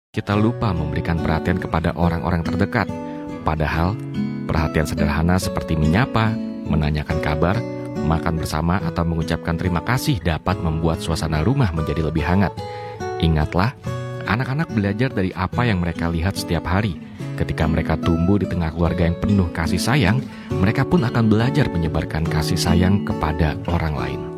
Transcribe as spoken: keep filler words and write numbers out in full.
kita lupa memberikan perhatian kepada orang-orang terdekat. Padahal, perhatian sederhana seperti menyapa, menanyakan kabar, makan bersama atau mengucapkan terima kasih dapat membuat suasana rumah menjadi lebih hangat. Ingatlah, anak-anak belajar dari apa yang mereka lihat setiap hari. Ketika mereka tumbuh di tengah keluarga yang penuh kasih sayang, mereka pun akan belajar menyebarkan kasih sayang kepada orang lain.